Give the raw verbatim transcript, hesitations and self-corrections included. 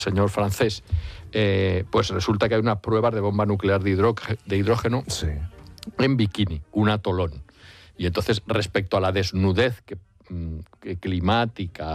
señor francés, eh, pues resulta que hay unas pruebas de bomba nuclear de, hidro, de hidrógeno sí. en Bikini, un atolón. Y entonces, respecto a la desnudez que, que climática,